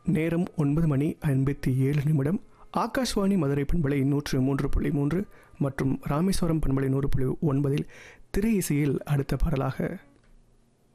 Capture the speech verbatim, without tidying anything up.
நேரம் ஒன்பது மணி ஐம்பத்தி ஏழு நிமிடம். ஆகாஷ்வாணி மதுரை பண்பலை நூற்று மூன்று புள்ளி மூன்று மற்றும் ராமேஸ்வரம் பண்பலை நூறு புள்ளி ஒன்பதில் திரை இசையில் அடுத்த பாடலாக